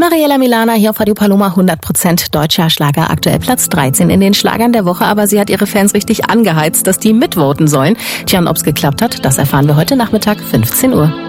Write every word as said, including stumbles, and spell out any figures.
Mariella Milana hier auf Radio Paloma, hundert Prozent deutscher Schlager, aktuell Platz dreizehn in den Schlagern der Woche, aber sie hat ihre Fans richtig angeheizt, dass die mitvoten sollen. Tja, und ob's geklappt hat, das erfahren wir heute Nachmittag fünfzehn Uhr.